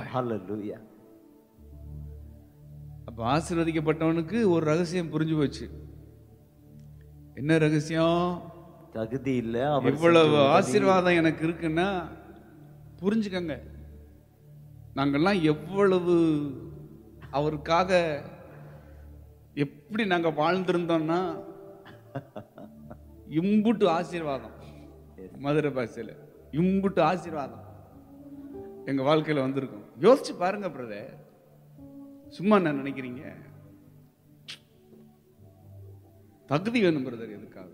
ஹalleluya. அப்ப ஆசீர்வதிக்கப்பட்டவனுக்கு ஒரு ரகசியம் புரிஞ்சு போச்சு. என்ன ரகசியம்? தகுதி இல்ல, இவ்வளவு ஆசீர்வாதம் எனக்கு இருக்குன்னா புரிஞ்சுக்கங்க, நாங்கெல்லாம் எவ்வளவு அவருக்காக எப்படி நாங்க வாழ்ந்திருந்தோம்னா இம்புட்டு ஆசீர்வாதம். மதுரை பாஷையில இம்புட்டு ஆசீர்வாதம் எங்க வாழ்க்கையில வந்திருக்கும். யோசிச்சு பாருங்க பிரதர், சும்மா என்ன நினைக்கிறீங்க? தகுதி வேணும் பிரதர். எதுக்காக?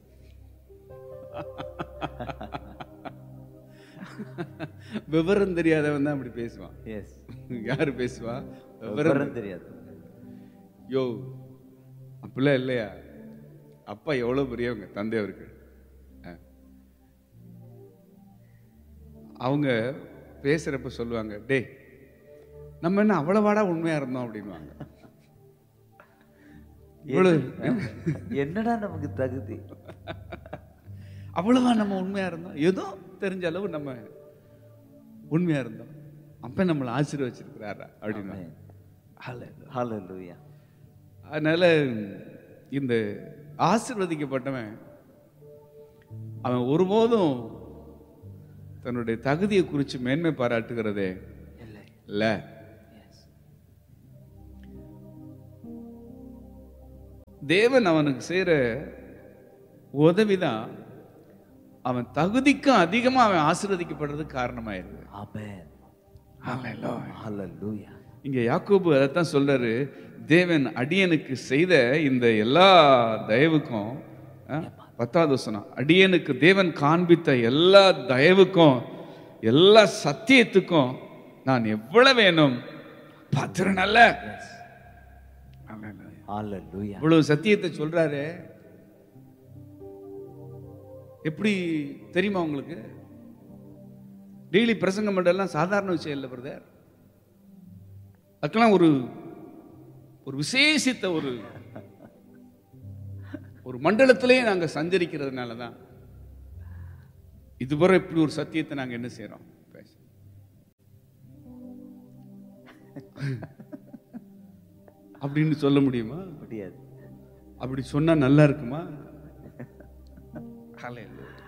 விவரம் தெரியாதவன் தான் அப்படி பேசுவான். யாரு பேசுவா? விவரம் தெரியாது. யோ அப்படிலாம் இல்லையா? அப்பா எவ்வளவு பெரியவங்க, தந்தை அவருக்கு. அவங்க பேசுறப்ப சொல்லுவாங்க, டே நம்ம என்ன அவ்வளவாடா உண்மையா இருந்தோம் அப்படின்வாங்க. என்னடா நமக்கு தகுதி, அவ்வளவா நம்ம உண்மையா இருந்தோம், ஏதோ தெரிஞ்ச அளவு நம்ம உண்மையா இருந்தோம், அப்ப நம்மளை ஆசீர்வச்சிருக்கிறாரா அப்படின்னு. ஹalleluya. அதனால இந்த ஆசீர்வதிக்கப்பட்டவன் அவன் ஒருபோதும் தன்னுடைய தகுதியை குறித்து மேன்மை பாராட்டுகிறதே இல்ல. தேவன் அவனுக்கு செய்யற உதவிதான் அவன் தகுதிக்கு அதிகமா அவன் ஆசீர்வதிக்கப்படுறதுக்கு காரணமாயிருக்கு. இங்க யாக்கோபு அதைத்தான் சொல்றாரு, தேவன் அடியனுக்கு செய்த இந்த எல்லா தயவுக்கும், 10வது வசனம், அடியனுக்கு தேவன் காண்பித்த எல்லா தயவுக்கும் எல்லா சத்தியத்துக்கும் நான் எவ்வளவு வேணும் பத்திரனல்ல. இவ்வளவு சத்தியத்தை சொல்றாரு. எப்படி தெரியுமா உங்களுக்கு? டெய்லி பிரசங்கம் பண்றதெல்லாம் சாதாரண விஷயம் இல்லை பிரதர். அதுக்கெல்லாம் ஒரு விசேஷித்த ஒரு மண்டலத்திலே நாங்க சஞ்சரிக்கிறதுனாலதான் இதுவரை இப்படி ஒரு சத்தியத்தை நாங்க என்ன செய்யறோம். அப்படின்னு சொல்ல முடியுமா? முடியாது. அப்படி சொன்னா நல்லா இருக்குமா?